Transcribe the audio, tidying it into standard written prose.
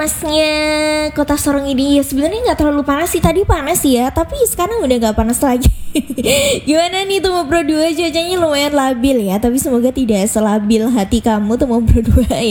Panasnya kota Sorong ini ya sebenarnya nggak terlalu panas sih, tadi panas sih ya, tapi sekarang udah nggak panas lagi. Gimana nih Tumo Pro 2, cuacanya lumayan labil ya, tapi semoga tidak selabil hati kamu Tumo Pro 2 ya.